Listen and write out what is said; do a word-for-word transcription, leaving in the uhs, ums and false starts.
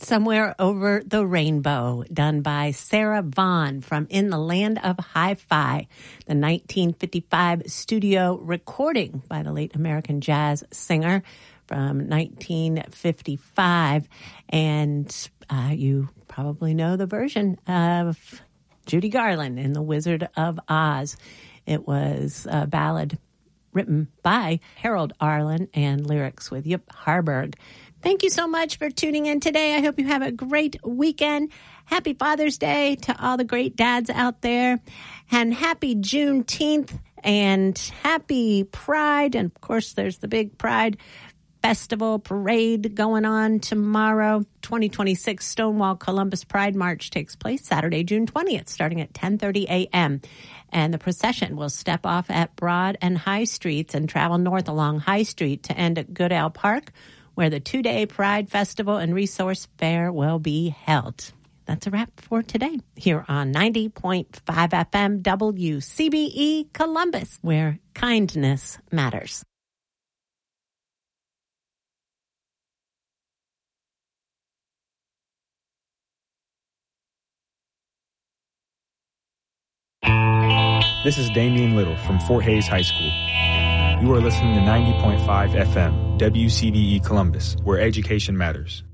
Somewhere Over the Rainbow, done by Sarah Vaughan from In the Land of Hi-Fi, the nineteen fifty-five studio recording by the late American jazz singer from nineteen fifty-five. And uh, you probably know the version of Judy Garland in The Wizard of Oz. It was a ballad written by Harold Arlen and lyrics with Yip Harburg. Thank you so much for tuning in today. I hope you have a great weekend. Happy Father's Day to all the great dads out there. And happy Juneteenth and happy Pride. And, of course, there's the big Pride Festival parade going on tomorrow. twenty twenty-six Stonewall Columbus Pride March takes place Saturday, June twentieth, starting at ten thirty a.m. And the procession will step off at Broad and High Streets and travel north along High Street to end at Goodale Park, where the two-day Pride Festival and Resource Fair will be held. That's a wrap for today here on ninety point five F M W C B E Columbus, where kindness matters. This is Damian Little from Fort Hays High School. You are listening to ninety point five F M W C B E Columbus, where education matters.